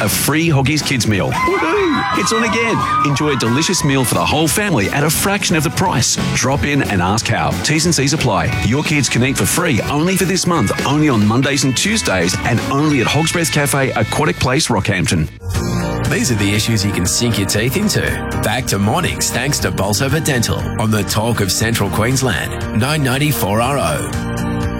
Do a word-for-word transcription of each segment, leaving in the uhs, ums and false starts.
a free Hoggies Kids meal. Woohoo! It's on again. Enjoy a delicious meal for the whole family at a fraction of the price. Drop in and ask how. T's and C's apply. Your kids can eat for free only for this month, only on Mondays and Tuesdays, and only at Hog's Breath Cafe, Aquatic Place, Rockhampton. These are the issues you can sink your teeth into. Back to mornings thanks to Bolsover Dental on the Talk of Central Queensland, nine ninety-four R O.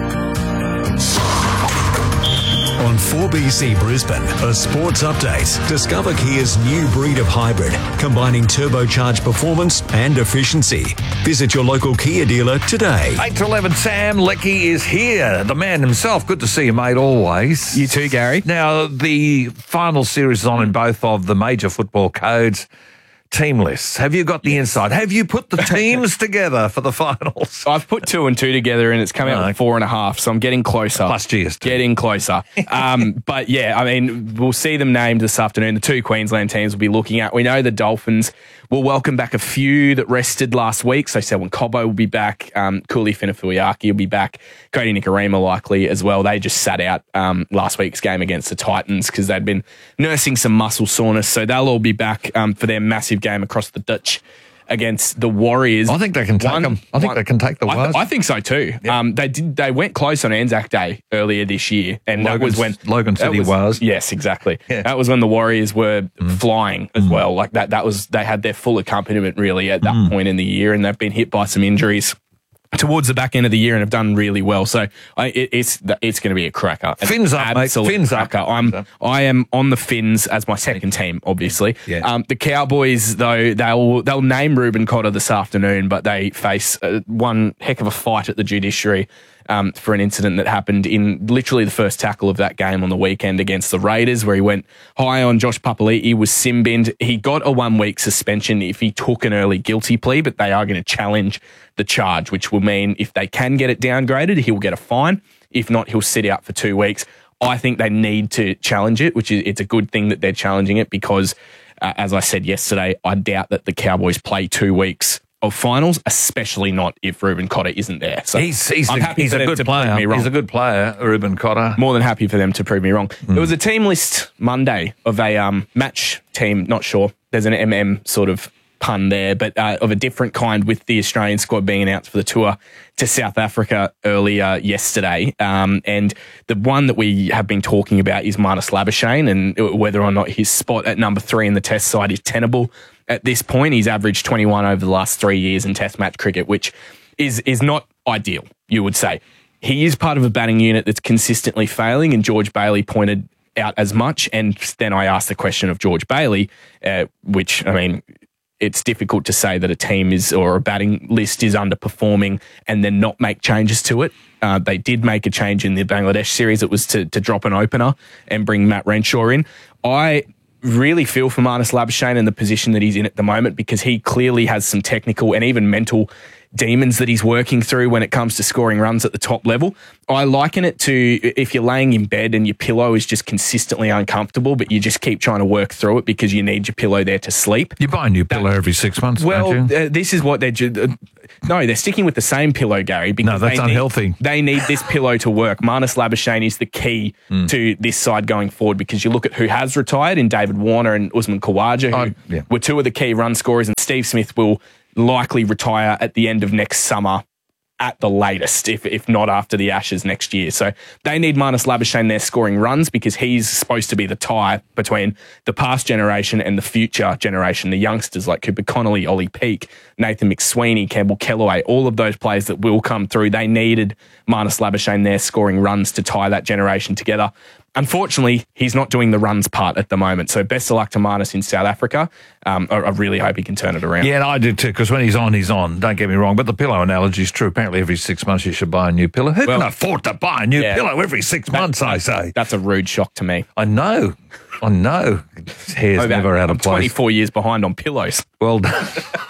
On four B C Brisbane, a sports update. Discover Kia's new breed of hybrid, combining turbocharged performance and efficiency. Visit your local Kia dealer today. eight to eleven, Sam Leckie is here, the man himself. Good to see you, mate, always. You too, Gary. Now, the final series is on in both of the major football codes. Team lists. Have you got the insight? Have you put the teams together for the finals? I've put two and two together, and it's come out Oh, with four and a half, so I'm getting closer. Plus G S T. Getting closer. um, but, yeah, I mean, we'll see them named this afternoon. The two Queensland teams we'll be looking at. We know the Dolphins will welcome back a few that rested last week. So Selwyn Cobbo will be back. Um, Kuli Finafuyaki will be back. Cody Nikorima likely as well. They just sat out um, last week's game against the Titans because they'd been nursing some muscle soreness. So they'll all be back um, for their massive game across the ditch against the Warriors. I think they can take one, them. I think one, they can take the I, Wars. th- I think so too. Yep. Um, they did. They went close on Anzac Day earlier this year, and Logan's, that was when Logan City was, was. Yes, exactly. Yeah. That was when the Warriors were mm. flying as mm. well. Like that. That was they had their full accompaniment really at that mm. point in the year, and they've been hit by some injuries towards the back end of the year and have done really well. So I, it, it's it's going to be a cracker. Fins up, mate. Fins cracker. up. I'm I am on the Fins as my second team, obviously. Yeah. Um, the Cowboys, though, they'll they'll name Reuben Cotter this afternoon, but they face uh, one heck of a fight at the judiciary. Um, for an incident that happened in literally the first tackle of that game on the weekend against the Raiders, where he went high on Josh Papali'i, was sin-binned. He got a one-week suspension if he took an early guilty plea, but they are going to challenge the charge, which will mean if they can get it downgraded, he'll get a fine. If not, he'll sit out for two weeks. I think they need to challenge it, which is it's a good thing that they're challenging it because, uh, as I said yesterday, I doubt that the Cowboys play two weeks of finals, especially not if Reuben Cotter isn't there. So he's he's, I'm a, happy he's for a them good to player. prove me wrong. He's a good player, Reuben Cotter. More than happy for them to prove me wrong. Mm. There was a team list Monday of a um, match team, not sure. There's an M M sort of pun there, but uh, of a different kind with the Australian squad being announced for the tour to South Africa earlier yesterday. Um, and the one that we have been talking about is Marnus Labuschagne and whether or not his spot at number three in the test side is tenable. At this point, he's averaged twenty-one over the last three years in test match cricket, which is is not ideal, you would say. He is part of a batting unit that's consistently failing, and George Bailey pointed out as much. And then I asked the question of George Bailey, uh, which, I mean, it's difficult to say that a team is or a batting list is underperforming and then not make changes to it. Uh, they did make a change in the Bangladesh series. It was to, to drop an opener and bring Matt Renshaw in. I really feel for Marnus Labuschagne in the position that he's in at the moment because he clearly has some technical and even mental demons that he's working through when it comes to scoring runs at the top level. I liken it to if you're laying in bed and your pillow is just consistently uncomfortable, but you just keep trying to work through it because you need your pillow there to sleep. You buy a new pillow every six months, well, don't you? Uh, this is what they're... Uh, no, they're sticking with the same pillow, Gary. Because no, that's they unhealthy. Need, they need this pillow to work. Marnus Labuschagne is the key mm. to this side going forward because you look at who has retired in David Warner and Usman Khawaja, who oh, yeah. were two of the key run scorers, and Steve Smith will likely retire at the end of next summer at the latest, if if not after the Ashes next year. So they need Marnus Labuschagne there scoring runs because he's supposed to be the tie between the past generation and the future generation, the youngsters like Cooper Connolly, Ollie Peake, Nathan McSweeney, Campbell Kellaway, all of those players that will come through. They needed Marnus Labuschagne there scoring runs to tie that generation together. Unfortunately, he's not doing the runs part at the moment. So best of luck to Marnus in South Africa. Um, I, I really hope he can turn it around. Yeah, and I do too, because when he's on, he's on. Don't get me wrong. But the pillow analogy is true. Apparently every six months you should buy a new pillow. Who well, can afford to buy a new yeah, pillow every six that, months, I say? That's a rude shock to me. I know. I know. His hair's oh, never out of I'm place. twenty-four years behind on pillows. Well done.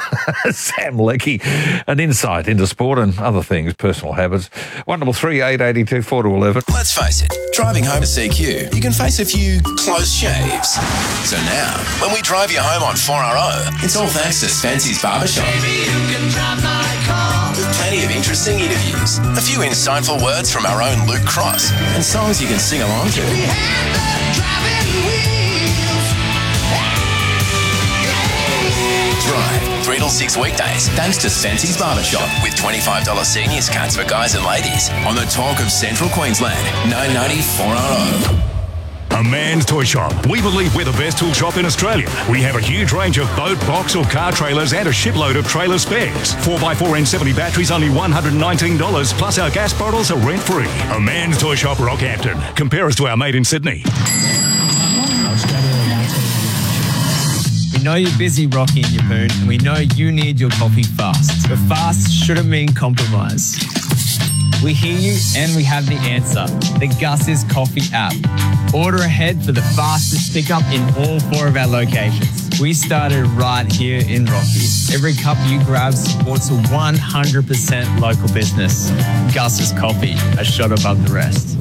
Sam Leckie, an insight into sport and other things, personal habits. one double three eight eight two four to eleven. Let's face it, driving home to C Q, you can face a few close shaves. So now, when we drive you home on four R O, it's all thanks to Spency's Barbershop. Baby, you can drive my car. With plenty of interesting interviews, a few insightful words from our own Luke Cross, and songs you can sing along to. We have the driving wheel. six weekdays, thanks to Fancy's Barbershop with twenty-five dollars seniors cards for guys and ladies on the Talk of Central Queensland, nine ninety four R O. A Man's Toy Shop. We believe we're the best tool shop in Australia. We have a huge range of boat, box or car trailers and a shipload of trailer spares. four by four N seventy batteries only one hundred nineteen dollars, plus our gas bottles are rent free. A Man's Toy Shop, Rockhampton. Compare us to our mate in Sydney. We know you're busy, Rocky and your moon, and we know you need your coffee fast. But fast shouldn't mean compromise. We hear you and we have the answer. The Gus's Coffee app. Order ahead for the fastest pickup in all four of our locations. We started right here in Rocky. Every cup you grab supports a one hundred percent local business. Gus's Coffee, a shot above the rest.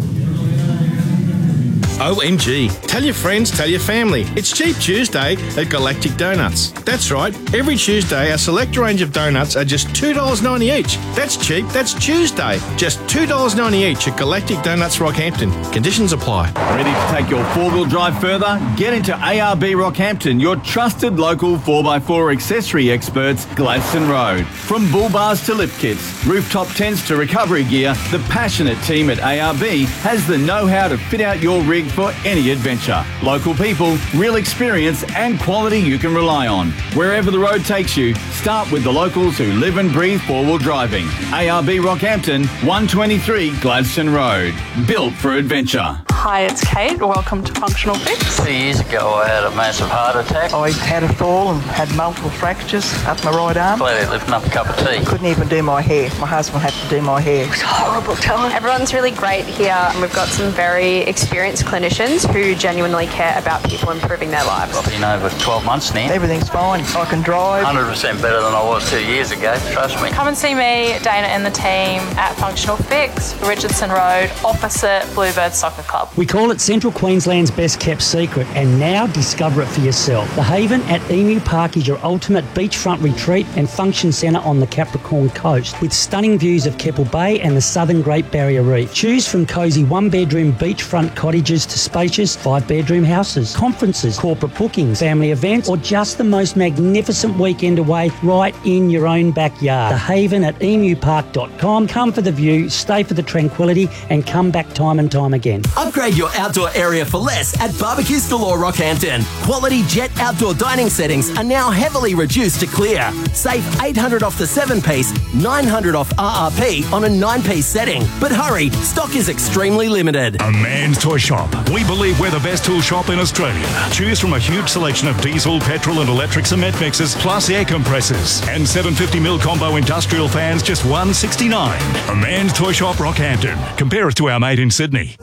O M G. Tell your friends, tell your family. It's Cheap Tuesday at Galactic Donuts. That's right. Every Tuesday, a select range of donuts are just two dollars ninety each. That's cheap. That's Tuesday. Just two dollars ninety each at Galactic Donuts Rockhampton. Conditions apply. Ready to take your four-wheel drive further? Get into A R B Rockhampton, your trusted local four by four accessory experts, Gladstone Road. From bull bars to lift kits, rooftop tents to recovery gear, the passionate team at A R B has the know-how to fit out your rig for any adventure. Local people, real experience and quality you can rely on. Wherever the road takes you, start with the locals who live and breathe four-wheel driving. A R B Rockhampton, one twenty-three Gladstone Road. Built for adventure. Hi, it's Kate. Welcome to Functional Fix. Two years ago, I had a massive heart attack. I had a fall and had multiple fractures up my right arm. Glad lifting up a cup of tea. Couldn't even do my hair. My husband had to do my hair. It was horrible time. Everyone's really great here. We've got some very experienced clinicians who genuinely care about people improving their lives. I've been over twelve months now. Everything's fine. I can drive. one hundred percent better than I was two years ago, trust me. Come and see me, Dana and the team at Functional Fix, Richardson Road, opposite Bluebird Soccer Club. We call it Central Queensland's best kept secret, and now discover it for yourself. The Haven at Emu Park is your ultimate beachfront retreat and function centre on the Capricorn coast, with stunning views of Keppel Bay and the southern Great Barrier Reef. Choose from cosy one-bedroom beachfront cottages to spacious five-bedroom houses, conferences, corporate bookings, family events, or just the most magnificent weekend away right in your own backyard. The Haven at emu park dot com. Come for the view, stay for the tranquility, and come back time and time again. Upgrade your outdoor area for less at Barbecues Galore Rockhampton. Quality Jet outdoor dining settings are now heavily reduced to clear. Save eight hundred dollars off the seven-piece, nine hundred dollars off R R P on a nine-piece setting. But hurry, stock is extremely limited. A Man's Toy Shop. We believe we're the best tool shop in Australia. Choose from a huge selection of diesel, petrol and electric cement mixers, plus air compressors. And seven hundred fifty mil combo industrial fans, just one hundred sixty-nine dollars. A Man's Toy Shop Rockhampton. Compare us to our mate in Sydney.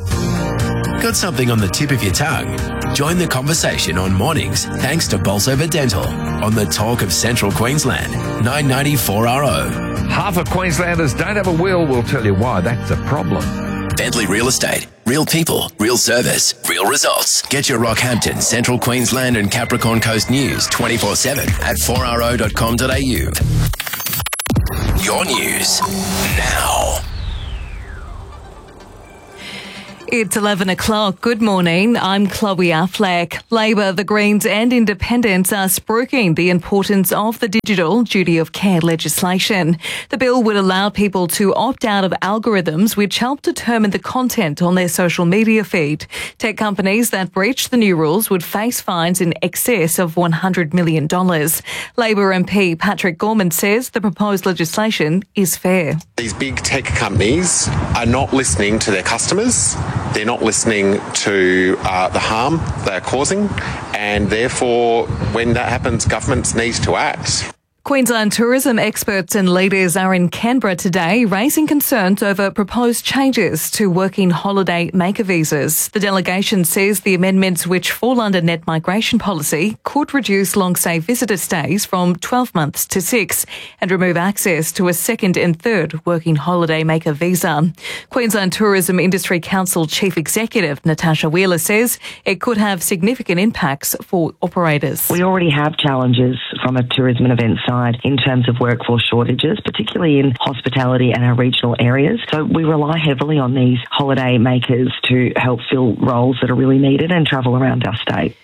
Got something on the tip of your tongue? Join the conversation on mornings thanks to Bolsover Dental on the Talk of Central Queensland, nine ninety four R O. Half of Queenslanders don't have a will. We'll tell you why. That's a problem. Bentley Real Estate. Real people, real service, real results. Get your Rockhampton, Central Queensland and Capricorn Coast news twenty-four seven at four r o dot com dot a u. Your news now. It's eleven o'clock. Good morning. I'm Chloe Affleck. Labor, the Greens and Independents are spruiking the importance of the digital duty of care legislation. The bill would allow people to opt out of algorithms which help determine the content on their social media feed. Tech companies that breach the new rules would face fines in excess of one hundred million dollars. Labor M P Patrick Gorman says the proposed legislation is fair. These big tech companies are not listening to their customers. They're not listening to uh, the harm they're causing, and therefore, when that happens, governments need to act. Queensland tourism experts and leaders are in Canberra today raising concerns over proposed changes to working holiday maker visas. The delegation says the amendments, which fall under net migration policy, could reduce long stay visitor stays from twelve months to six and remove access to a second and third working holiday maker visa. Queensland Tourism Industry Council Chief Executive Natasha Wheeler says it could have significant impacts for operators. We already have challenges from a tourism and events side in terms of workforce shortages, particularly in hospitality and our regional areas. So we rely heavily on these holiday makers to help fill roles that are really needed and travel around our state.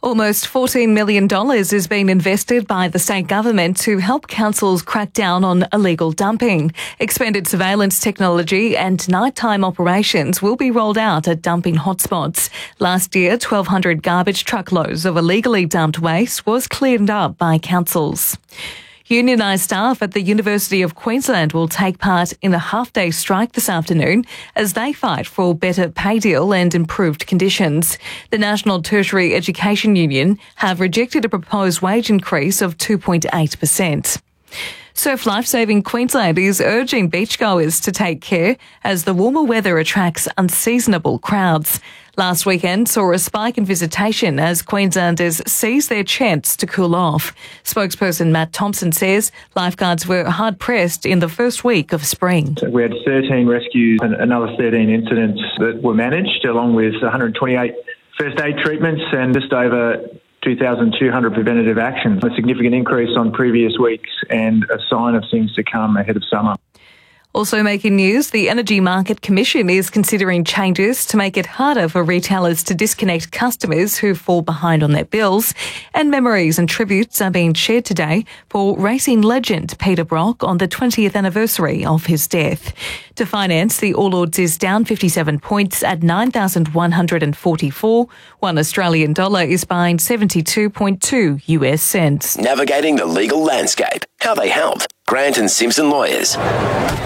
Almost fourteen million dollars is being invested by the state government to help councils crack down on illegal dumping. Expanded surveillance technology and nighttime operations will be rolled out at dumping hotspots. Last year, twelve hundred garbage truckloads of illegally dumped waste was cleared up by councils. Unionised staff at the University of Queensland will take part in a half-day strike this afternoon as they fight for a better pay deal and improved conditions. The National Tertiary Education Union have rejected a proposed wage increase of two point eight percent. Surf Lifesaving Queensland is urging beachgoers to take care as the warmer weather attracts unseasonable crowds. Last weekend saw a spike in visitation as Queenslanders seized their chance to cool off. Spokesperson Matt Thompson says lifeguards were hard-pressed in the first week of spring. We had thirteen rescues and another thirteen incidents that were managed, along with one hundred twenty-eight first aid treatments and just over two thousand two hundred preventative actions. A significant increase on previous weeks and a sign of things to come ahead of summer. Also making news, the Energy Market Commission is considering changes to make it harder for retailers to disconnect customers who fall behind on their bills. And memories and tributes are being shared today for racing legend Peter Brock on the twentieth anniversary of his death. To finance, the All Ords is down fifty-seven points at nine thousand one hundred forty-four. One Australian dollar is buying seventy-two point two U S cents. Navigating the legal landscape. How they help. Grant and Simpson Lawyers. nine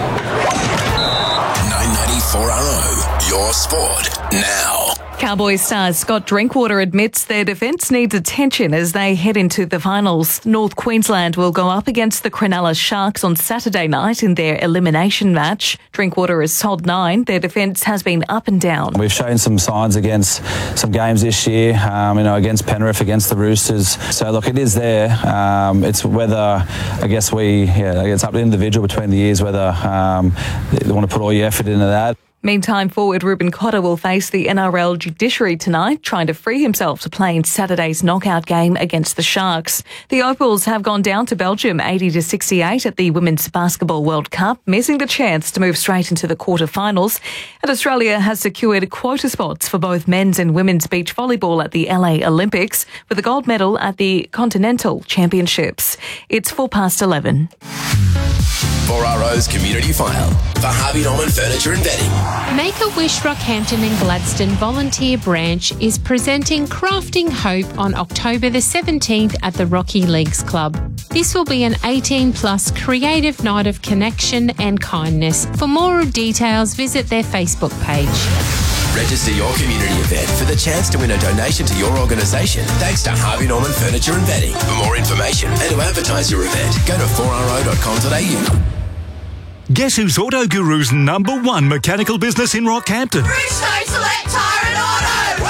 ninety-four R O, your sport now. Cowboys star Scott Drinkwater admits their defence needs attention as they head into the finals. North Queensland will go up against the Cronulla Sharks on Saturday night in their elimination match. Drinkwater has told Nine their defence has been up and down. We've shown some signs against some games this year, um, you know, against Penrith, against the Roosters. So, look, it is there. Um, it's whether, I guess we, yeah, it's up to the individual between the years whether um, they want to put all your effort into that. Meantime, forward Ruben Cotter will face the N R L judiciary tonight, trying to free himself to play in Saturday's knockout game against the Sharks. The Opals have gone down to Belgium eighty to sixty-eight at the Women's Basketball World Cup, missing the chance to move straight into the quarterfinals. And Australia has secured quota spots for both men's and women's beach volleyball at the L A Olympics, with a gold medal at the Continental Championships. It's four past eleven. four R O's Community File for Harvey Norman Furniture and Bedding. Make-A-Wish Rockhampton and Gladstone Volunteer Branch is presenting Crafting Hope on October the seventeenth at the Rocky Leagues Club. This will be an eighteen plus creative night of connection and kindness. For more details, visit their Facebook page. Register your community event for the chance to win a donation to your organisation thanks to Harvey Norman Furniture and Bedding. For more information and to advertise your event, go to four r o dot com dot a u. Guess who's Auto Guru's number one mechanical business in Rockhampton? Bridgestone Select Tyre and Auto!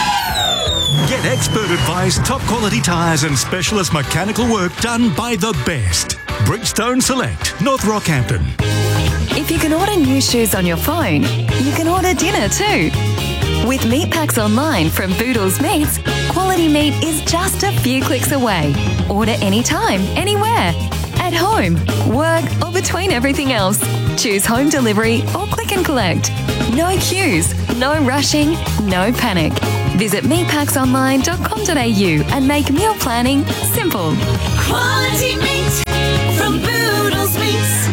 Woo! Get expert advice, top quality tyres and specialist mechanical work done by the best. Bridgestone Select, North Rockhampton. If you can order new shoes on your phone, you can order dinner too. With Meat Packs Online from Boodles Meats, quality meat is just a few clicks away. Order anytime, anywhere. At home, work, or between everything else. Choose home delivery or click and collect. No queues, no rushing, no panic. Visit meat packs online dot com dot a u and make meal planning simple. Quality meat from Boodles Meats.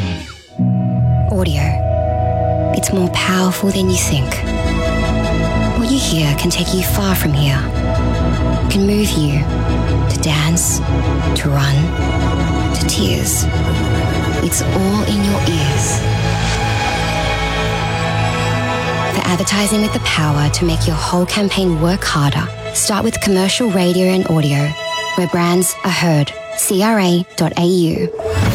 Audio. It's more powerful than you think. What you hear can take you far from here. Can move you to dance, to run, to tears. It's all in your ears. For advertising with the power to make your whole campaign work harder, start with commercial radio and audio, where brands are heard. C R A dot A U.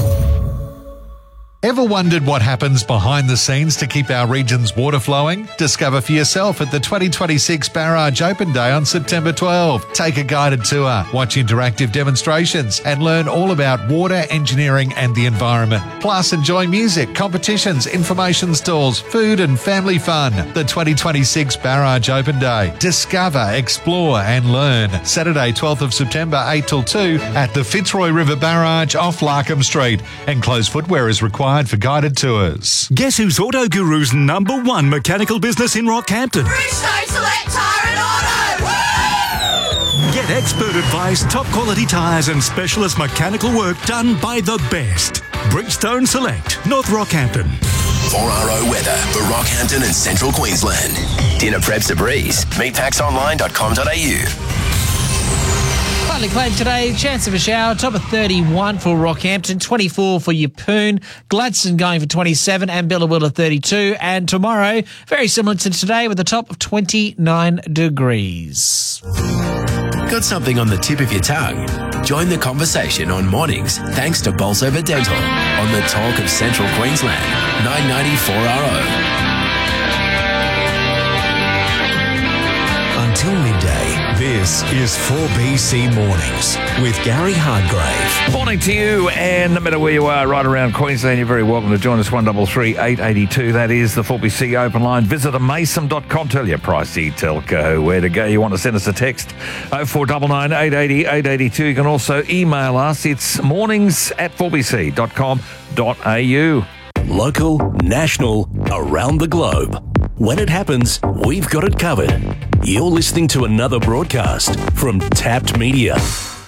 Ever wondered what happens behind the scenes to keep our region's water flowing? Discover for yourself at the twenty twenty-six Barrage Open Day on September twelfth. Take a guided tour, watch interactive demonstrations, and learn all about water, engineering, and the environment. Plus, enjoy music, competitions, information stalls, food, and family fun. The twenty twenty-six Barrage Open Day. Discover, explore, and learn. Saturday, twelfth of September, eight till two, at the Fitzroy River Barrage off Larkham Street. Enclosed footwear is required for guided tours. Guess who's Auto Guru's number one mechanical business in Rockhampton? Bridgestone Select Tyre and Auto! Woo! Get Get expert advice, top quality tyres and specialist mechanical work done by the best. Bridgestone Select, North Rockhampton. four R O weather for Rockhampton and Central Queensland. Dinner prep's a breeze. meat packs online dot com dot a u. Partly cloudy today, chance of a shower, top of thirty-one for Rockhampton, twenty-four for Yeppoon, Gladstone going for twenty-seven and Billawilla thirty-two, and tomorrow, very similar to today with a top of twenty-nine degrees. Got something on the tip of your tongue? Join the conversation on mornings thanks to Bolsover Dental on the Talk of Central Queensland, nine ninety-four R O. Until midday, this is four B C Mornings with Gary Hardgrave. Morning to you, and no matter where you are, right around Queensland, you're very welcome to join us. one three three, eight eight two, that is the four B C open line. Visit amason dot com, tell your pricey telco where to go. You want to send us a text, oh four nine nine, eight eight zero, eight eight two. You can also email us. It's mornings at four b c dot com dot a u. Local, national, around the globe. When it happens, we've got it covered. You're listening to another broadcast from Tapped Media.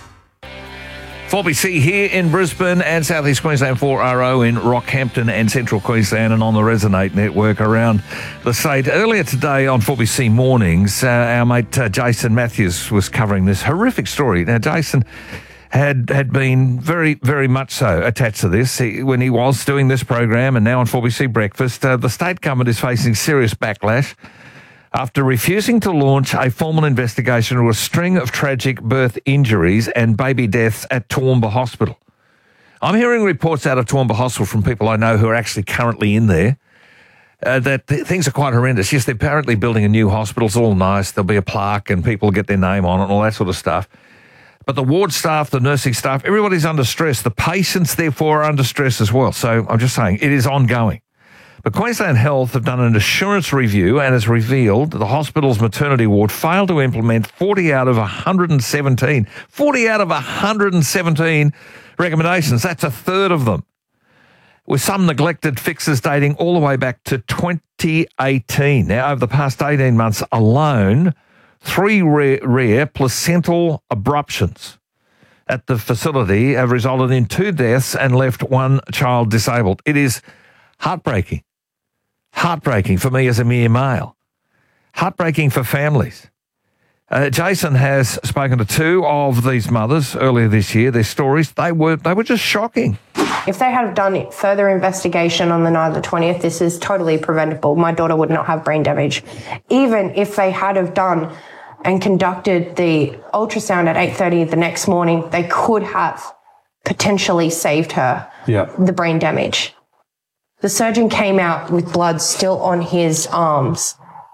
four B C here in Brisbane and South East Queensland, four R O in Rockhampton and Central Queensland, and on the Resonate network around the state. Earlier today on four B C Mornings, uh, our mate uh, Jason Matthews was covering this horrific story. Now, Jason had had been very, very much so attached to this he, when he was doing this program, and now on four B C Breakfast, uh, the state government is facing serious backlash after refusing to launch a formal investigation into a string of tragic birth injuries and baby deaths at Toowoomba Hospital. I'm hearing reports out of Toowoomba Hospital from people I know who are actually currently in there uh, that th- things are quite horrendous. Yes, they're apparently building a new hospital. It's all nice. There'll be a plaque and people get their name on it and all that sort of stuff. But the ward staff, the nursing staff, everybody's under stress. The patients, therefore, are under stress as well. So I'm just saying, it is ongoing. But Queensland Health have done an assurance review and has revealed the hospital's maternity ward failed to implement forty out of one hundred seventeen. forty out of one hundred seventeen recommendations. That's a third of them, with some neglected fixes dating all the way back to twenty eighteen. Now, over the past eighteen months alone, three rare, rare placental abruptions at the facility have resulted in two deaths and left one child disabled. It is heartbreaking. Heartbreaking for me as a mere male. Heartbreaking for families. Uh, Jason has spoken to two of these mothers earlier this year. Their stories, they were they were just shocking. If they had done further investigation on the night of the twentieth, this is totally preventable. My daughter would not have brain damage. Even if they had have done and conducted the ultrasound at eight thirty the next morning, they could have potentially saved her yeah. the brain damage. The surgeon came out with blood still on his arms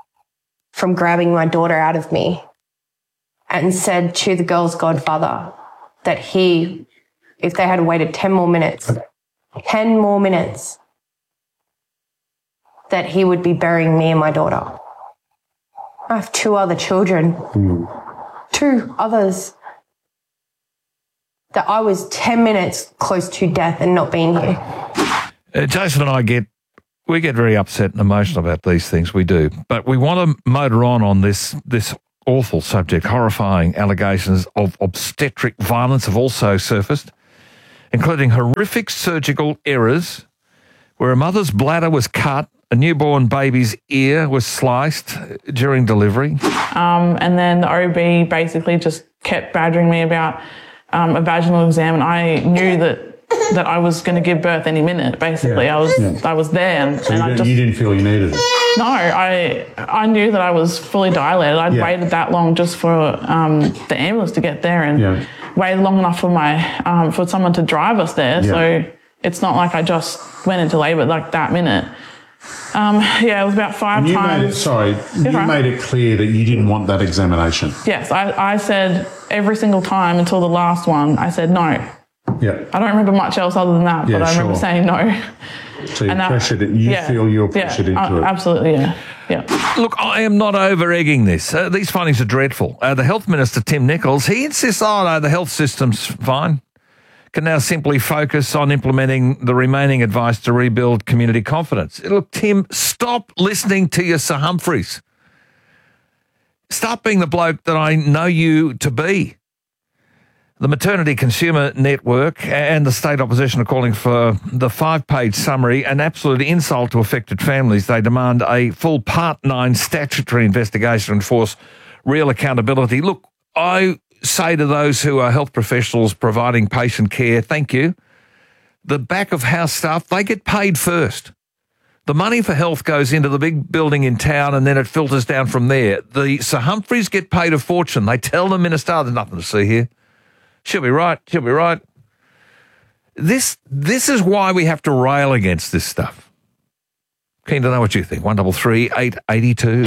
from grabbing my daughter out of me and said to the girl's godfather that he, if they had waited ten more minutes, ten more minutes, that he would be burying me and my daughter. I have two other children, mm. two others, that I was ten minutes close to death and not being here. Uh, Jason and I get, we get very upset and emotional about these things, we do. But we want to motor on on this, this awful subject. Horrifying allegations of obstetric violence have also surfaced, including horrific surgical errors where a mother's bladder was cut, a newborn baby's ear was sliced during delivery. Um, and then the O B basically just kept badgering me about um, a vaginal exam, and I knew that that I was going to give birth any minute. Basically, yeah. I was yeah. I was there, and, so and you, I didn't, just you didn't feel you needed it. No, I I knew that I was fully dilated. I'd yeah. waited that long just for um, the ambulance to get there, and yeah. waited long enough for my um, for someone to drive us there. Yeah. So it's not like I just went into labour like that minute. Um, yeah, it was about five and you times. Made it, sorry, yeah, you right. made it clear that you didn't want that examination. Yes, I, I said every single time until the last one, I said no. Yeah. I don't remember much else other than that, yeah, but I sure. remember saying no. So you and that, pressured it. You yeah, feel you're pressured yeah, into uh, it. Absolutely, yeah. yeah. Look, I am not over-egging this. Uh, these findings are dreadful. Uh, the Health Minister, Tim Nicholls, he insists, oh, no, the health system's fine. Can now simply focus on implementing the remaining advice to rebuild community confidence. Look, Tim, stop listening to your Sir Humphreys. Start being the bloke that I know you to be. The Maternity Consumer Network and the state opposition are calling for the five-page summary, an absolute insult to affected families. They demand a full Part nine statutory investigation to enforce real accountability. Look, I say to those who are health professionals providing patient care, thank you. The back-of-house staff, they get paid first. The money for health goes into the big building in town and then it filters down from there. The Sir Humphreys get paid a fortune. They tell the minister, there's nothing to see here. She'll be right. She'll be right. This this is why we have to rail against this stuff. Keen to know what you think. One double three eight eighty two.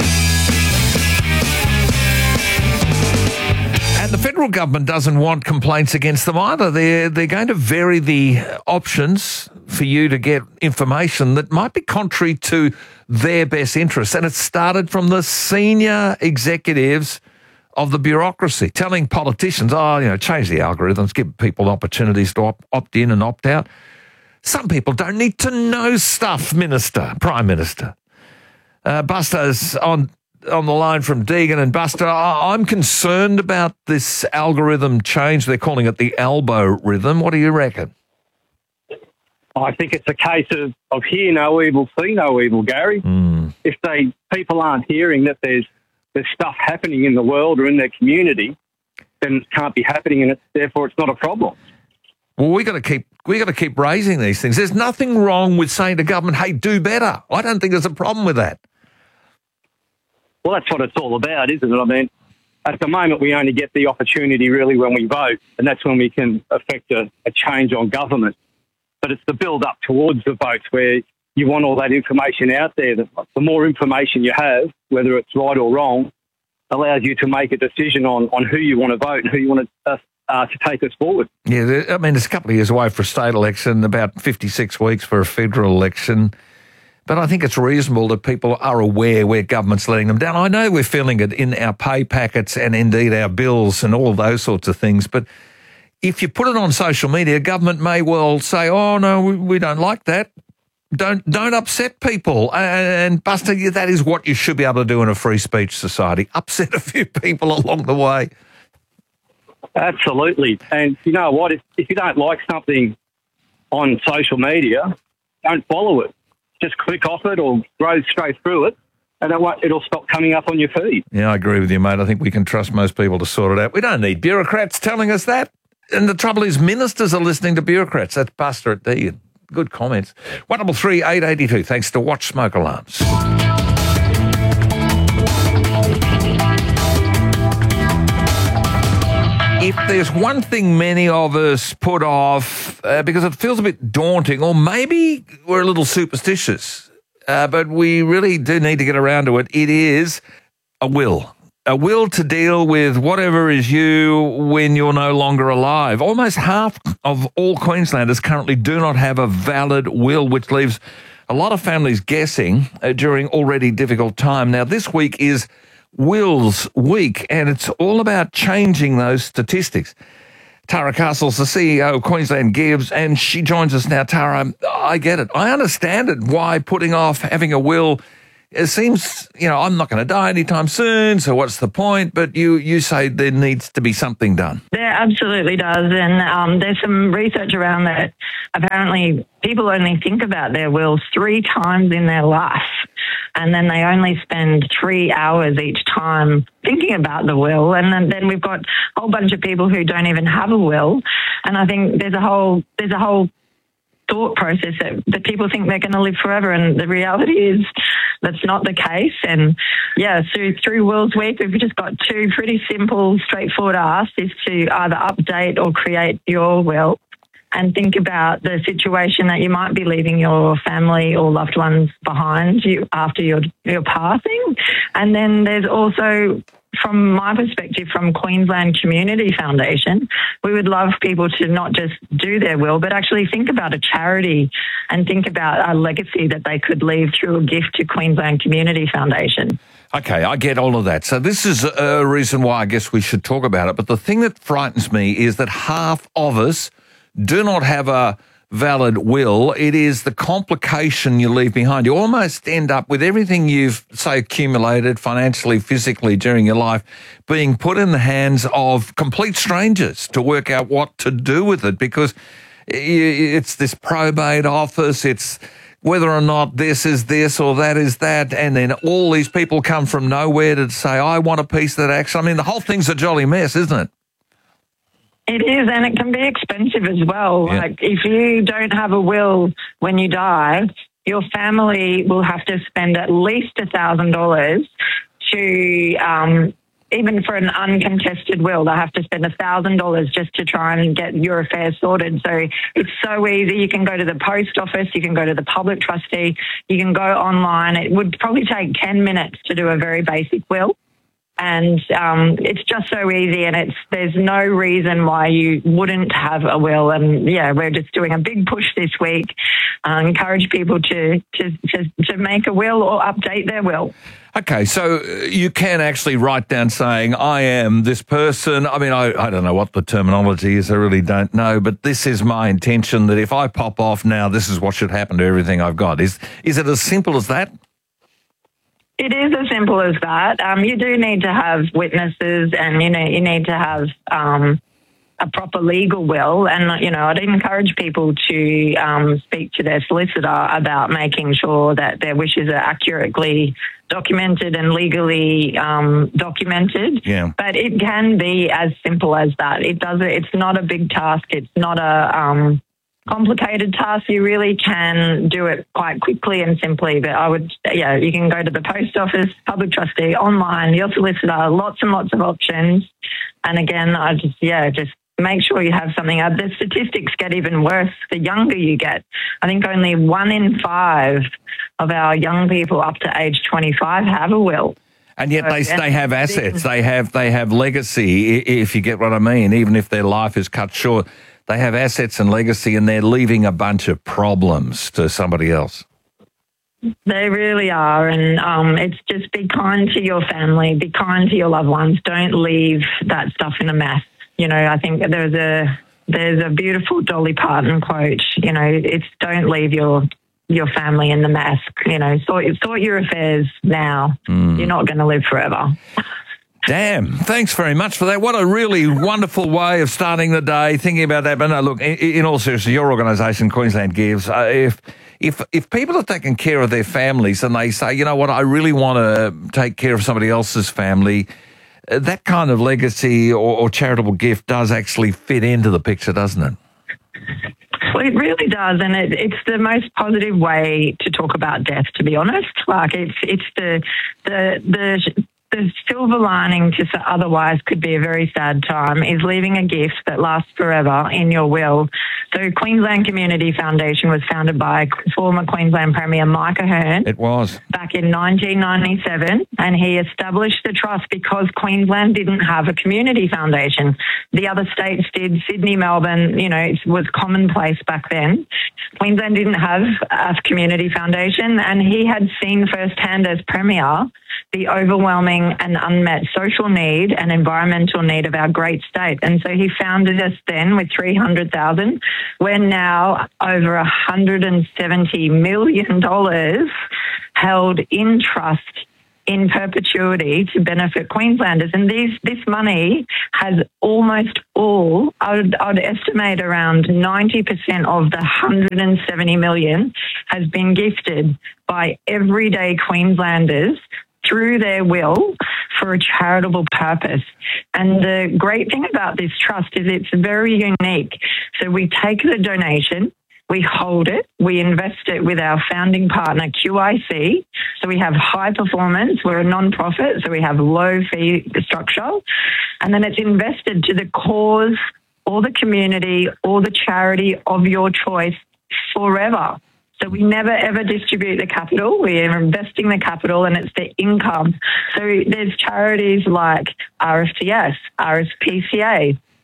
And the federal government doesn't want complaints against them either. They're they're going to vary the options for you to get information that might be contrary to their best interests. And it started from the senior executives of the bureaucracy, telling politicians, oh, you know, change the algorithms, give people opportunities to op- opt in and opt out. Some people don't need to know stuff, Minister, Prime Minister. Uh, Buster's on on the line from Deagon. And Buster, I- I'm concerned about this algorithm change. They're calling it the elbow rhythm. What do you reckon? I think it's a case of, of hear no evil, see no evil, Gary. Mm. If they people aren't hearing that there's there's stuff happening in the world or in their community, then it can't be happening, and it's, therefore it's not a problem. Well, we got to keep we got to keep raising these things. There's nothing wrong with saying to government, "Hey, do better." I don't think there's a problem with that. Well, that's what it's all about, isn't it? I mean, at the moment, we only get the opportunity really when we vote, and that's when we can affect a, a change on government. But it's the build-up towards the votes where you want all that information out there. The, the more information you have, whether it's right or wrong, allows you to make a decision on, on who you want to vote and who you want to, uh, uh, to take us forward. Yeah, I mean, it's a couple of years away for a state election, about fifty-six weeks for a federal election. But I think it's reasonable that people are aware where government's letting them down. I know we're feeling it in our pay packets and indeed our bills and all those sorts of things, but if you put it on social media, government may well say, oh, no, we, we don't like that. Don't don't upset people. And, Buster, that is what you should be able to do in a free speech society. Upset a few people along the way. Absolutely. And you know what? If, if you don't like something on social media, don't follow it. Just click off it or go straight through it, and it won't, it'll stop coming up on your feed. Yeah, I agree with you, mate. I think we can trust most people to sort it out. We don't need bureaucrats telling us that. And the trouble is ministers are listening to bureaucrats. That's Buster at Deagon. Good comments. one double three eight eighty two. Thanks to Watch Smoke Alarms. If there's one thing many of us put off uh, because it feels a bit daunting, or maybe we're a little superstitious, uh, but we really do need to get around to it, it is a will. A will to deal with whatever is you when you're no longer alive. Almost half of all Queenslanders currently do not have a valid will, which leaves a lot of families guessing uh, during already difficult time. Now, this week is Wills Week, and it's all about changing those statistics. Tara Castle's the C E O of Queensland Gives, and she joins us now. Tara, I get it. I understand it, why putting off having a will. It seems, you know, I'm not going to die anytime soon, so what's the point? But you, you say there needs to be something done. There absolutely does. And um, there's some research around that. Apparently, people only think about their wills three times in their life. And then they only spend three hours each time thinking about the will. And then, then we've got a whole bunch of people who don't even have a will. And I think there's a whole, there's a whole thought process that, that people think they're going to live forever, and the reality is that's not the case. And yeah, so through Wills Week, we've just got two pretty simple, straightforward asks, is to either update or create your will and think about the situation that you might be leaving your family or loved ones behind you after your your passing. And then there's also, from my perspective, from Queensland Community Foundation, we would love people to not just do their will, but actually think about a charity and think about a legacy that they could leave through a gift to Queensland Community Foundation. Okay, I get all of that. So this is a reason why I guess we should talk about it. But the thing that frightens me is that half of us do not have a valid will. It is the complication you leave behind. You almost end up with everything you've, say, accumulated financially, physically during your life being put in the hands of complete strangers to work out what to do with it, because it's this probate office, it's whether or not this is this or that is that, and then all these people come from nowhere to say, I want a piece of that action. I mean, the whole thing's a jolly mess, isn't it? It is, and it can be expensive as well. Yeah. Like, if you don't have a will when you die, your family will have to spend at least one thousand dollars to, um, even for an uncontested will, they have to spend one thousand dollars just to try and get your affairs sorted. So it's so easy. You can go to the post office, you can go to the public trustee, you can go online. It would probably take ten minutes to do a very basic will. And um, it's just so easy, and it's there's no reason why you wouldn't have a will. And yeah, we're just doing a big push this week. Uh, encourage people to, to to to make a will or update their will. Okay, so you can actually write down saying, I am this person. I mean, I, I don't know what the terminology is. I really don't know. But this is my intention, that if I pop off now, this is what should happen to everything I've got. Is is it as simple as that? It is as simple as that. Um, you do need to have witnesses, and you know you need to have um, a proper legal will. And you know, I'd encourage people to um, speak to their solicitor about making sure that their wishes are accurately documented and legally um, documented. Yeah. But it can be as simple as that. It does. It's not a big task. It's not a um, complicated task. You really can do it quite quickly and simply. But I would, yeah, you can go to the post office, public trustee, online, your solicitor, lots and lots of options. And again, I just, yeah, just make sure you have something. Uh, the statistics get even worse the younger you get. I think only one in five of our young people up to age twenty-five have a will. And yet they they have assets. They have they have legacy, if you get what I mean, even if their life is cut short. They have assets and legacy, and they're leaving a bunch of problems to somebody else. They really are. And um, it's just be kind to your family, be kind to your loved ones. Don't leave that stuff in a mess. You know, I think there's a there's a beautiful Dolly Parton quote, you know, it's don't leave your your family in the mess. You know, sort, sort your affairs now. Mm. You're not going to live forever. Damn. Thanks very much for that. What a really wonderful way of starting the day, thinking about that. But no, look, in, in all seriousness, your organisation, Queensland Gives, uh, if if if people are taking care of their families and they say, you know what, I really want to take care of somebody else's family, uh, that kind of legacy or, or charitable gift does actually fit into the picture, doesn't it? Well, it really does, and it, it's the most positive way to talk about death, to be honest. Like, it's it's the the the the silver lining to otherwise could be a very sad time is leaving a gift that lasts forever in your will. So Queensland Community Foundation was founded by former Queensland Premier Mike Ahern. It was. Back in nineteen ninety-seven, and he established the trust because Queensland didn't have a community foundation. The other states did. Sydney, Melbourne, you know, it was commonplace back then. Queensland didn't have a community foundation, and he had seen firsthand as Premier the overwhelming and unmet social need and environmental need of our great state. And so he founded us then with three hundred thousand. We're now over one hundred seventy million dollars held in trust in perpetuity to benefit Queenslanders. And these, this money has almost all, I would, I would estimate around ninety percent of the one hundred seventy million has been gifted by everyday Queenslanders through their will for a charitable purpose. And the great thing about this trust is it's very unique. So we take the donation, we hold it, we invest it with our founding partner, Q I C. So we have high performance, we're a non-profit, so we have low fee structure. And then it's invested to the cause or the community or the charity of your choice forever. So we never, ever distribute the capital. We are investing the capital, and it's the income. So there's charities like R F T S, R S P C A,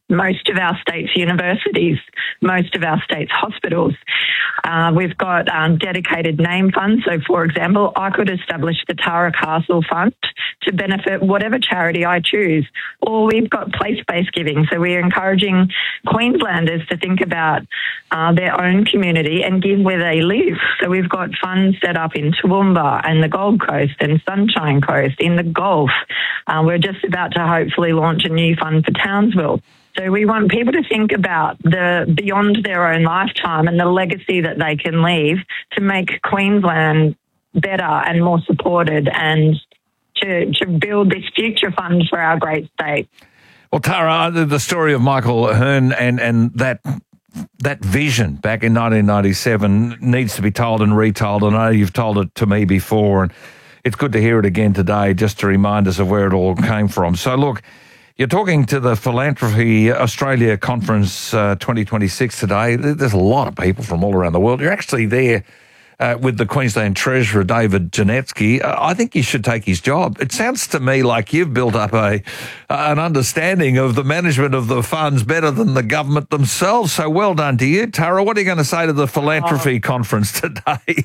most of our state's universities, most of our state's hospitals. Uh, we've got um, dedicated name funds. So, for example, I could establish the Tara Castle Fund to benefit whatever charity I choose. Or we've got place-based giving. So we're encouraging Queenslanders to think about uh, their own community and give where they live. So we've got funds set up in Toowoomba and the Gold Coast and Sunshine Coast, in the Gulf. Uh, we're just about to hopefully launch a new fund for Townsville. So we want people to think about the beyond their own lifetime and the legacy that they can leave to make Queensland better and more supported, and to, to build this future fund for our great state. Well, Tara, the, the story of Michael Hearn and, and that that vision back in nineteen ninety-seven needs to be told and retold. I know you've told it to me before, and it's good to hear it again today just to remind us of where it all came from. So, look, you're talking to the Philanthropy Australia Conference uh, twenty twenty-six today. There's a lot of people from all around the world. You're actually there uh, with the Queensland Treasurer, David Janetsky. Uh, I think you should take his job. It sounds to me like you've built up a an understanding of the management of the funds better than the government themselves. So well done to you, Tara. What are you going to say to the Philanthropy oh. Conference today?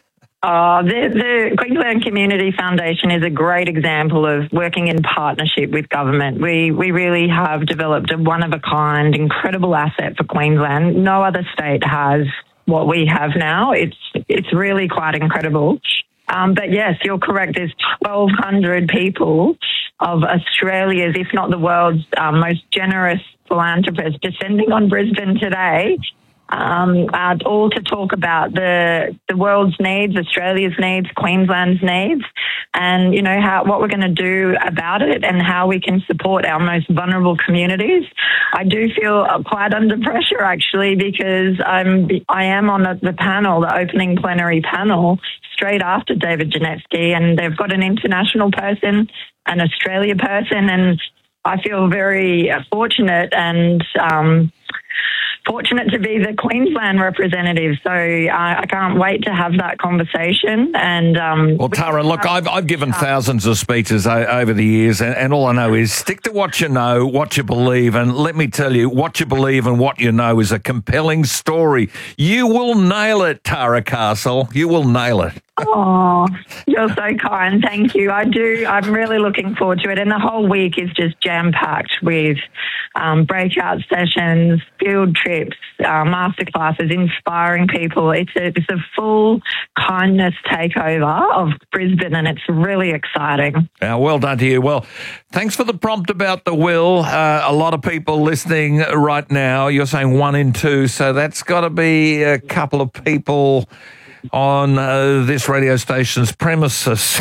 Uh, the, the Queensland Community Foundation is a great example of working in partnership with government. We we really have developed a one-of-a-kind, incredible asset for Queensland. No other state has what we have now. It's it's really quite incredible. Um, but yes, you're correct. There's twelve hundred people of Australia's, if not the world's, um, most generous philanthropists descending on Brisbane today. Um, uh, all to talk about the the world's needs, Australia's needs, Queensland's needs, and, you know, how what we're going to do about it and how we can support our most vulnerable communities. I do feel quite under pressure, actually, because I'm I am on the, the panel, the opening plenary panel, straight after David Janetsky, and they've got an international person, an Australia person, and I feel very fortunate and um, fortunate to be the Queensland representative. So I, I can't wait to have that conversation. And um, well, Tara, look, I've I've given thousands of speeches o- over the years, and, and all I know is stick to what you know, what you believe, and let me tell you, what you believe and what you know is a compelling story. You will nail it, Tara Castle. You will nail it. Oh, you're so kind. Thank you. I do. I'm really looking forward to it. And the whole week is just jam-packed with um, breakout sessions, field trips, uh, masterclasses, inspiring people. It's a, it's a full kindness takeover of Brisbane, and it's really exciting. Uh, well done to you. Well, thanks for the prompt about the will. Uh, a lot of people listening right now, you're saying one in two, so that's got to be a couple of people on uh, this radio station's premises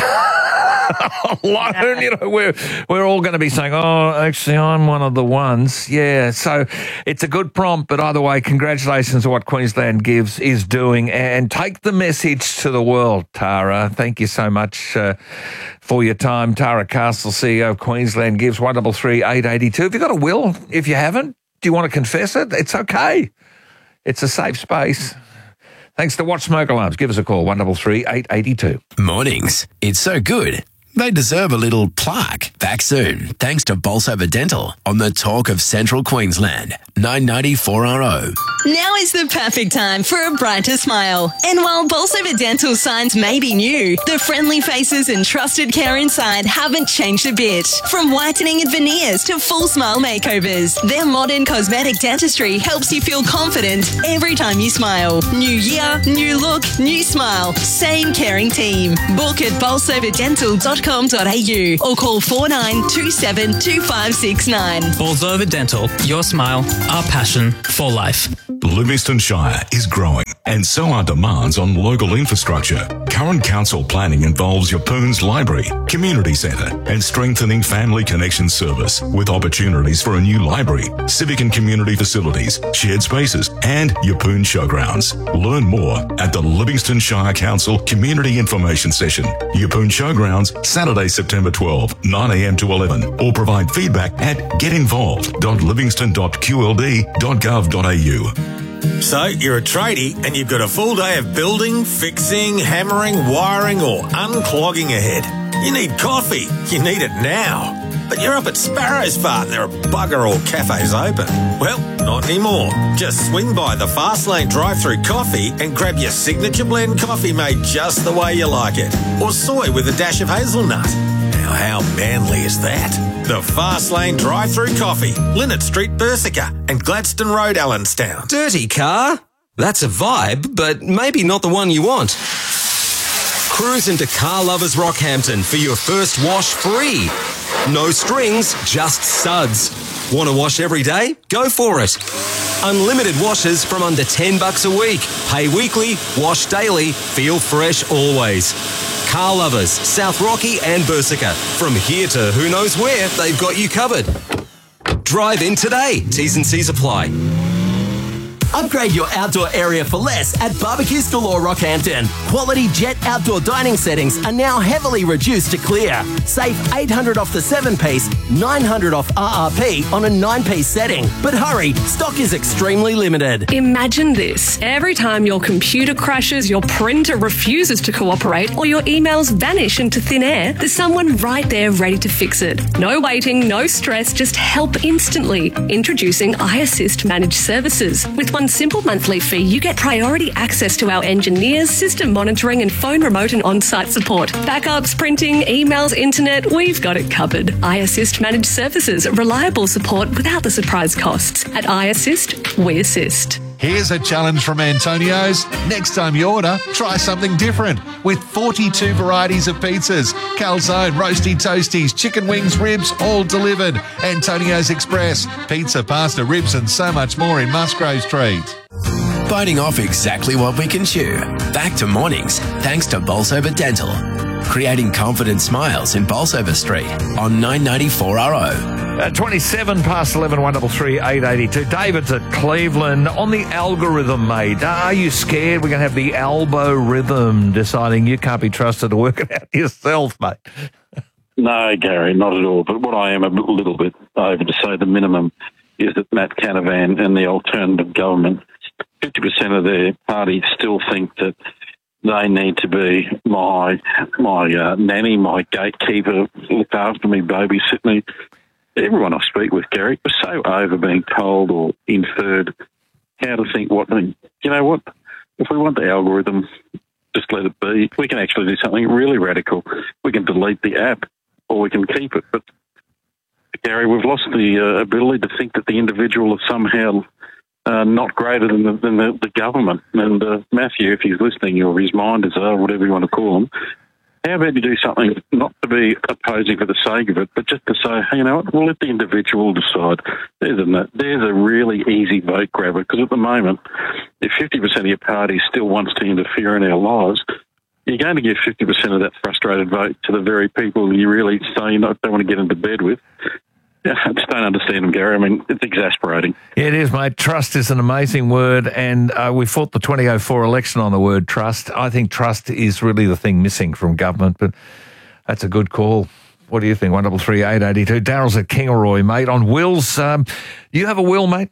alone. You know, we're we're all going to be saying, "Oh, actually, I'm one of the ones." Yeah, so it's a good prompt, but either way, congratulations on what Queensland Gives is doing, and take the message to the world, Tara. Thank you so much uh, for your time, Tara Castle, C E O of Queensland Gives. One double three eight eighty two. Have you got a will? If you haven't, do you want to confess it? It's okay. It's a safe space. Thanks to Watch Smoke Alarms. Give us a call, one double three eight eighty two. Mornings. It's so good. They deserve a little plaque. Back soon, thanks to Bolsover Dental on the Talk of Central Queensland, nine ninety four R O. Now is the perfect time for a brighter smile. And while Bolsover Dental signs may be new, the friendly faces and trusted care inside haven't changed a bit. From whitening and veneers to full smile makeovers, their modern cosmetic dentistry helps you feel confident every time you smile. New year, new look, new smile. Same caring team. Book at bolsover dental dot com dot a u or call four nine two seven two five six nine. Bolsover Dental, your smile, our passion for life. Livingston Shire is growing, and so are demands on local infrastructure. Current council planning involves Yapoon's library, community centre, and strengthening family connection service with opportunities for a new library, civic and community facilities, shared spaces, and Yapoon showgrounds. Learn more at the Livingston Shire Council Community Information Session, Yapoon Showgrounds, Saturday, September twelfth, nine a m to eleven, or provide feedback at getinvolved dot livingston dot q l d dot gov dot a u. So, you're a tradie and you've got a full day of building, fixing, hammering, wiring or unclogging ahead. You need coffee. You need it now. But you're up at Sparrow's Farm. There are bugger all cafes open. Well, not anymore. Just swing by the Fastlane drive-through coffee and grab your signature blend coffee made just the way you like it. Or soy with a dash of hazelnut. Now, how manly is that? The Fastlane drive-through coffee. Linnet Street, Bersica and Gladstone Road, Allenstown. Dirty car? That's a vibe, but maybe not the one you want. Cruise into Car Lovers Rockhampton for your first wash free. No strings, just suds. Want to wash every day? Go for it. Unlimited washes from under ten bucks a week. Pay weekly, wash daily, feel fresh always. Car Lovers, South Rocky and Bersica. From here to who knows where, they've got you covered. Drive in today. T's and C's apply. Upgrade your outdoor area for less at Barbecues Galore Rockhampton. Quality Jet outdoor dining settings are now heavily reduced to clear. Save eight hundred dollars off the seven-piece, nine hundred dollars off R R P on a nine-piece setting. But hurry, stock is extremely limited. Imagine this. Every time your computer crashes, your printer refuses to cooperate, or your emails vanish into thin air, there's someone right there ready to fix it. No waiting, no stress, just help instantly. Introducing iAssist Managed Services. With one simple monthly fee, you get priority access to our engineers, system monitoring and phone remote and on-site support. Backups, printing, emails, internet, we've got it covered. iAssist Managed Services, reliable support without the surprise costs. At iAssist, we assist. Here's a challenge from Antonio's. Next time you order, try something different. With forty-two varieties of pizzas, calzone, roasty toasties, chicken wings, ribs, all delivered. Antonio's Express. Pizza, pasta, ribs and so much more in Musgrove Street. Biting off exactly what we can chew. Back to mornings, thanks to Bolsover Dental. Creating confident smiles in Bolsover Street on nine ninety-four R O. Uh, twenty-seven past eleven, one double three, eight eighty-two. David's at Cleveland. On the algorithm, mate, are you scared we're going to have the elbow rhythm deciding you can't be trusted to work it out yourself, mate? No, Gary, not at all. But what I am a little bit over to say the minimum is that Matt Canavan and the alternative government, fifty percent of their party still think that they need to be my my uh, nanny, my gatekeeper, look after me, babysit me. Everyone I speak with, Gary, was so over being told or inferred how to think what to. You know what? If we want the algorithm, just let it be. We can actually do something really radical. We can delete the app or we can keep it. But, Gary, we've lost the uh, ability to think that the individual is somehow uh, not greater than the, than the, the government. And uh, Matthew, if he's listening, or his minders are, whatever you want to call him, how about you do something not to be opposing for the sake of it, but just to say, hey, you know what, we'll let the individual decide. There's a, there's a really easy vote grabber, because at the moment, if fifty percent of your party still wants to interfere in our lives, you're going to give fifty percent of that frustrated vote to the very people you really say you don't want to get into bed with. Yeah, I just don't understand them, Gary. I mean, it's exasperating. Yeah, it is, mate. Trust is an amazing word, and uh, we fought the twenty oh four election on the word trust. I think trust is really the thing missing from government, but that's a good call. What do you think? one double three, eight eighty-two. Daryl's at Kingaroy, mate. On wills, um, you have a will, mate?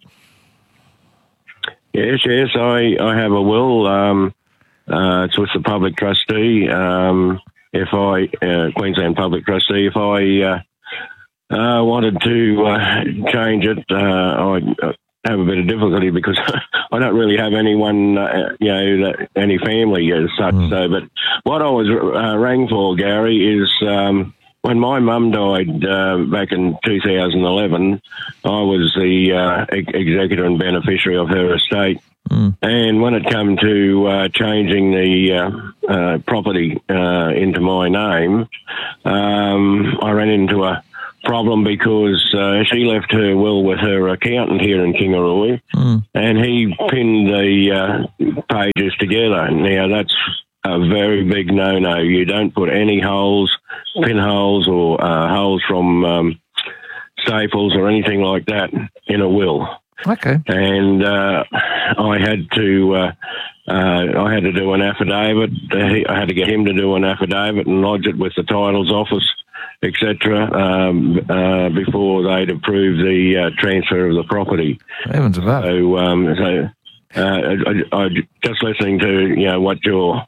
Yes, yes, I, I have a will. Um, uh, it's with the public trustee. Um, if I, uh, Queensland Public Trustee, if I... Uh, I uh, wanted to uh, change it. Uh, I have a bit of difficulty because I don't really have anyone, uh, you know, any family as such. Mm. So, but what I was uh, rang for, Gary, is um, when my mum died uh, back in two thousand eleven, I was the uh, ex- executor and beneficiary of her estate. Mm. And when it came to uh, changing the uh, uh, property uh, into my name, um, I ran into a problem because uh, she left her will with her accountant here in Kingaroy, mm. and he pinned the uh, pages together. Now, that's a very big no-no. You don't put any holes, pinholes or uh, holes from um, staples or anything like that in a will. Okay. And uh, I had to... Uh, Uh, I had to do an affidavit. I had to get him to do an affidavit and lodge it with the titles office, et cetera, um, uh, before they'd approve the uh, transfer of the property. Heavens above. So, um, so uh, I, I, just listening to you know what your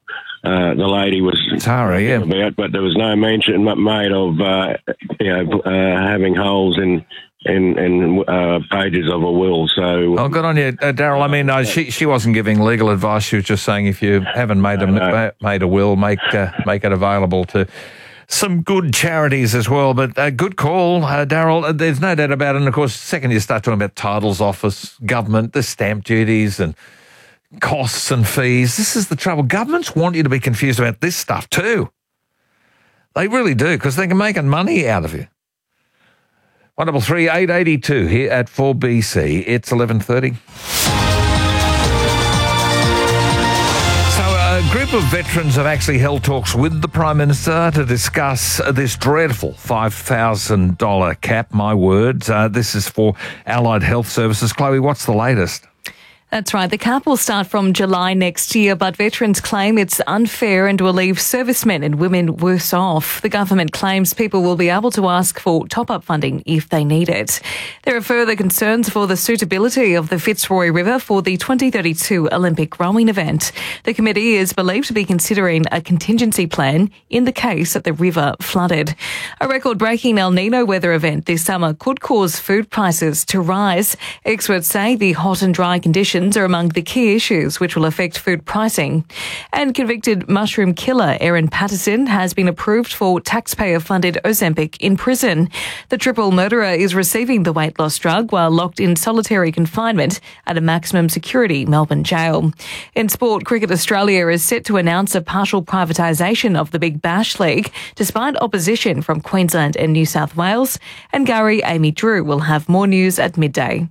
uh, the lady was Tara, yeah. about, but there was no mention made of uh, you know uh, having holes in in, in uh, pages of a will. So, oh, good on you, uh, Daryl. I mean, uh, she she wasn't giving legal advice. She was just saying if you haven't made a no. made a will, make uh, make it available to some good charities as well. But a uh, good call, uh, Daryl. Uh, there's no doubt about it. And of course, the second you start talking about titles office, government, the stamp duties and costs and fees, this is the trouble. Governments want you to be confused about this stuff too. They really do, because they're making money out of you. one double three eight eighty two here at four B C. It's eleven thirty. A group of veterans have actually held talks with the Prime Minister to discuss this dreadful five thousand dollars cap, my words. Uh, this is for Allied Health Services. Chloe, what's the latest? That's right. The cap will start from July next year, but veterans claim it's unfair and will leave servicemen and women worse off. The government claims people will be able to ask for top-up funding if they need it. There are further concerns for the suitability of the Fitzroy River for the twenty thirty-two Olympic rowing event. The committee is believed to be considering a contingency plan in the case that the river flooded. A record-breaking El Nino weather event this summer could cause food prices to rise. Experts say the hot and dry conditions are among the key issues which will affect food pricing. And convicted mushroom killer Erin Patterson has been approved for taxpayer-funded Ozempic in prison. The triple murderer is receiving the weight loss drug while locked in solitary confinement at a maximum security Melbourne jail. In sport, Cricket Australia is set to announce a partial privatisation of the Big Bash League, despite opposition from Queensland and New South Wales. And Gary Amy Drew will have more news at midday.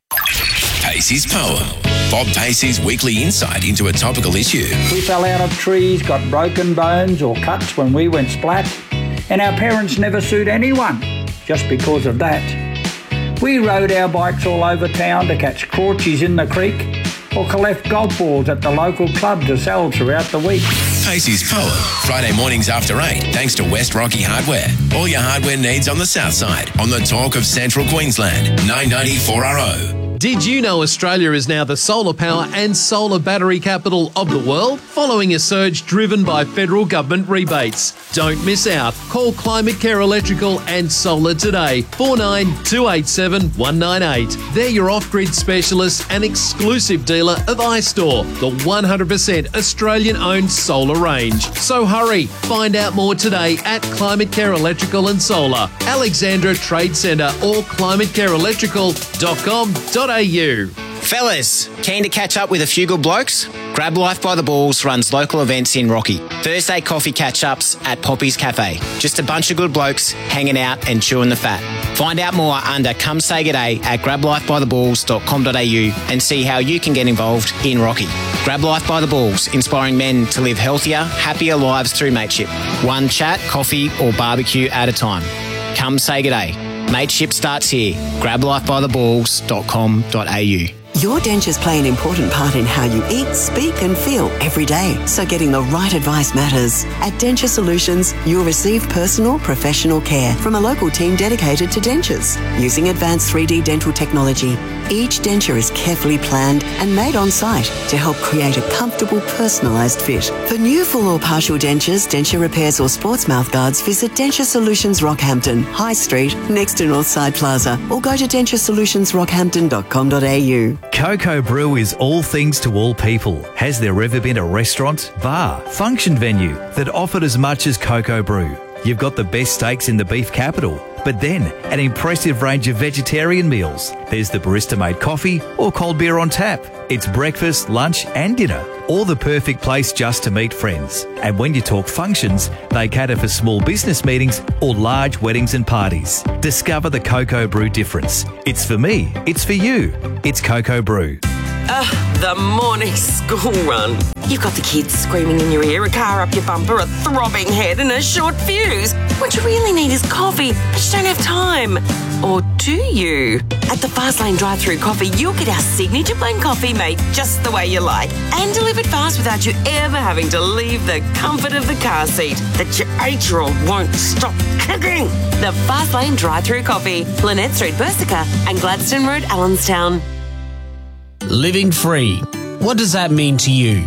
Pacey's Poem. Bob Pacey's weekly insight into a topical issue. We fell out of trees, got broken bones or cuts when we went splat, and our parents never sued anyone just because of that. We rode our bikes all over town to catch crawchies in the creek or collect golf balls at the local club to sell throughout the week. Pacey's Poem. Friday mornings after eight, thanks to West Rocky Hardware. All your hardware needs on the south side. On the talk of Central Queensland. nine ninety four R O. Did you know Australia is now the solar power and solar battery capital of the world, following a surge driven by federal government rebates? Don't miss out. Call Climate Care Electrical and Solar today, four nine two eight seven one nine eight. They're your off-grid specialist and exclusive dealer of iStore, the one hundred percent Australian-owned solar range. So hurry, find out more today at Climate Care Electrical and Solar, Alexandra Trade Centre or climate care electrical dot com dot a u. Fellas, keen to catch up with a few good blokes? Grab Life by the Balls runs local events in Rocky. Thursday coffee catch-ups at Poppy's Cafe. Just a bunch of good blokes hanging out and chewing the fat. Find out more under Come Say G'day at grab life by the balls dot com dot a u and see how you can get involved in Rocky. Grab Life by the Balls, inspiring men to live healthier, happier lives through mateship. One chat, coffee or barbecue at a time. Come Say G'day. Mateship starts here. grab life by the balls dot com dot a u. Your dentures play an important part in how you eat, speak and feel every day, so getting the right advice matters. At Denture Solutions, you'll receive personal, professional care from a local team dedicated to dentures. Using advanced three D dental technology, each denture is carefully planned and made on site to help create a comfortable, personalised fit. For new full or partial dentures, denture repairs or sports mouth guards, visit Denture Solutions Rockhampton, High Street, next to Northside Plaza, or go to denture solutions rockhampton dot com dot a u. Coco Brew is all things to all people. Has there ever been a restaurant, bar, function venue that offered as much as Coco Brew? You've got the best steaks in the beef capital, but then an impressive range of vegetarian meals. There's the barista-made coffee or cold beer on tap. It's breakfast, lunch and dinner, all the perfect place just to meet friends. And when you talk functions, they cater for small business meetings or large weddings and parties. Discover the Coco Brew difference. It's for me, it's for you. It's Coco Brew. Ugh, the morning school run. You've got the kids screaming in your ear, a car up your bumper, a throbbing head and a short fuse. What you really need is coffee, but you don't have time. Or do you? At the Fastlane drive-thru coffee, you'll get our signature blend coffee made just the way you like and delivered fast without you ever having to leave the comfort of the car seat that your eight-year-old won't stop kicking. The Fastlane drive-thru coffee, Lynette Street, Bursica and Gladstone Road, Allenstown. Living free. What does that mean to you?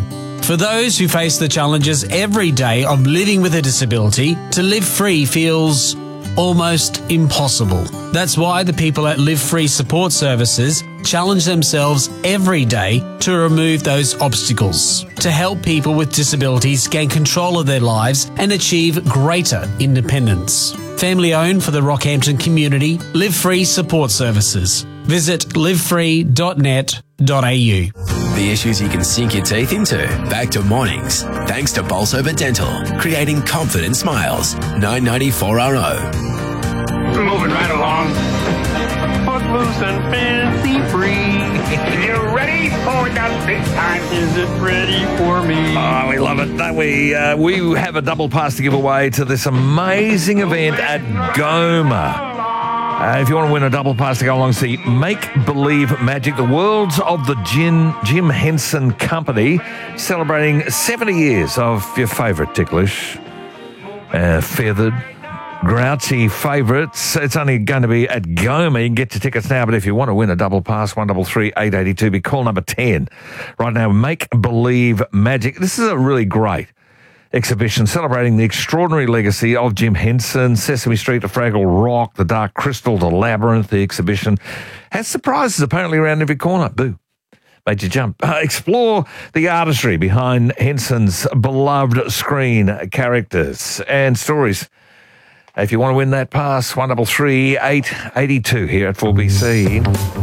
For those who face the challenges every day of living with a disability, to live free feels almost impossible. That's why the people at Live Free Support Services challenge themselves every day to remove those obstacles, to help people with disabilities gain control of their lives and achieve greater independence. Family owned for the Rockhampton community, Live Free Support Services. Visit live free dot net dot a u. The issues you can sink your teeth into. Back to mornings. Thanks to Bolsover Dental. Creating confident smiles. nine ninety-four R O. Moving right along. Footloose and fancy free. You ready for the big time? Is it ready for me? Oh, we love it, don't we? Uh, we have a double pass to give away to this amazing event at Goma. Uh, if you want to win a double pass to go along, see Make Believe Magic, the worlds of the Jim, Jim Henson Company, celebrating seventy years of your favourite ticklish, uh, feathered, grouchy favourites. It's only going to be at Goma. You can get your tickets now, but if you want to win a double pass, one three three, eight eight two, be call number ten. Right now, Make Believe Magic. This is a really great exhibition celebrating the extraordinary legacy of Jim Henson, Sesame Street to Fraggle Rock, the Dark Crystal to Labyrinth. The exhibition has surprises apparently around every corner. Boo. Made you jump. Uh, explore the artistry behind Henson's beloved screen characters and stories. If you want to win that pass, one three three, eight eight two here at four B C.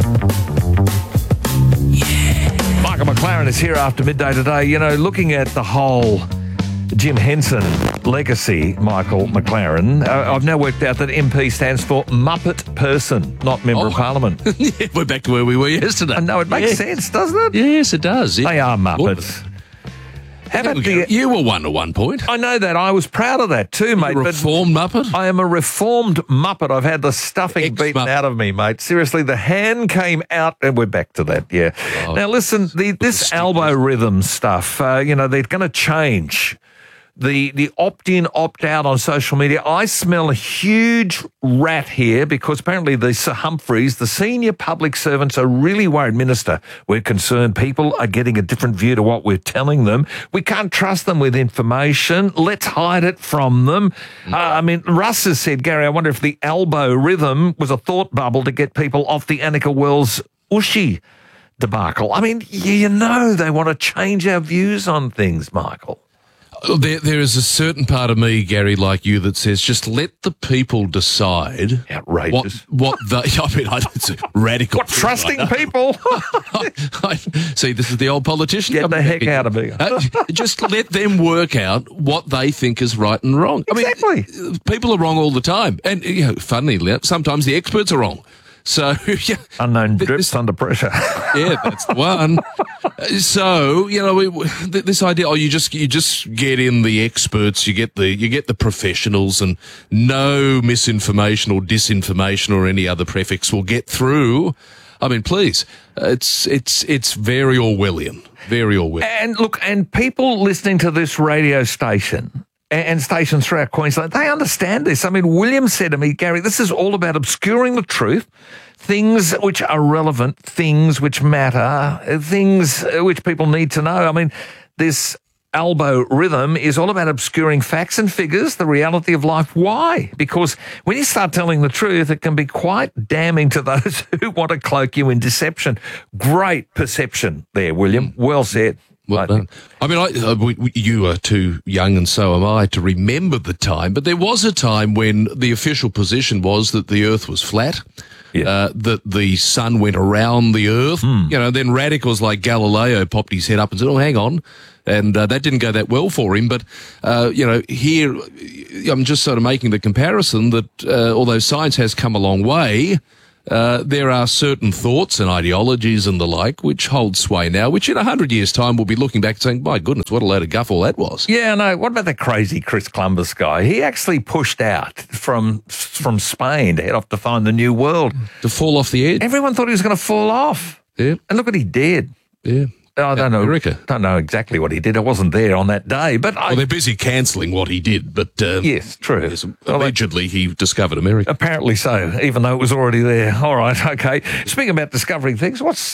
Yeah. Michael McLaren is here after midday today. You know, looking at the whole Jim Henson legacy, Michael McLaren, uh, I've now worked out that M P stands for Muppet Person, not Member oh. of Parliament. Yeah, we're back to where we were yesterday. I know, it makes yeah. sense, doesn't it? Yes, it does. It, they are Muppets. How about the, you were one at one point. I know that. I was proud of that too, mate. You're a reformed Muppet? I am a reformed Muppet. I've had the stuffing Ex-Muppet. beaten out of me, mate. Seriously, the hand came out, and we're back to that, yeah. Oh, now, listen, the, this elbow rhythm stuff, uh, you know, they're going to change. The the opt-in, opt-out on social media. I smell a huge rat here because apparently the Sir Humphreys, the senior public servants, are really worried. Minister, we're concerned people are getting a different view to what we're telling them. We can't trust them with information. Let's hide it from them. Uh, I mean, Russ has said, Gary, I wonder if the elbow rhythm was a thought bubble to get people off the Annika Wells Ushy debacle. I mean, you know they want to change our views on things, Michael. There, there is a certain part of me, Gary, like you, that says just let the people decide. Outrageous. What, what the, I mean, I, it's radical. What, trusting people? I, I, see, this is the old politician. Get the heck out of me. Uh, just let them work out what they think is right and wrong. Exactly. I mean, people are wrong all the time. And, you know, funnily, sometimes the experts are wrong. So, yeah. Unknown drips under pressure. Yeah, that's the one. So, you know, we, this idea, oh, you just, you just get in the experts, you get the, you get the professionals, and no misinformation or disinformation or any other prefix will get through. I mean, please, it's, it's, it's very Orwellian, very Orwellian. And look, and people listening to this radio station and stations throughout Queensland, they understand this. I mean, William said to me, Gary, this is all about obscuring the truth, things which are relevant, things which matter, things which people need to know. I mean, this elbow rhythm is all about obscuring facts and figures, the reality of life. Why? Because when you start telling the truth, it can be quite damning to those who want to cloak you in deception. Great perception there, William. Well said. Well done. I mean, I, uh, we, we, you are too young, and so am I, to remember the time. But there was a time when the official position was that the Earth was flat, yeah. uh, that the sun went around the Earth. Mm. You know, then radicals like Galileo popped his head up and said, "Oh, hang on," and uh, that didn't go that well for him. But uh, you know, here I'm just sort of making the comparison that uh, although science has come a long way, Uh, there are certain thoughts and ideologies and the like which hold sway now, which in a hundred years' time we'll be looking back and saying, my goodness, what a load of guff all that was. Yeah, no, what about the crazy Chris Columbus guy? He actually pushed out from from Spain to head off to find the new world. To fall off the edge. Everyone thought he was going to fall off. Yeah. And look what he did. Yeah. I don't know. America. Don't know exactly what he did. I wasn't there on that day, but I, well, they're busy cancelling what he did. But uh, yes, true. Yes, allegedly, he discovered America. Apparently so, even though it was already there. All right, okay. Speaking about discovering things, what's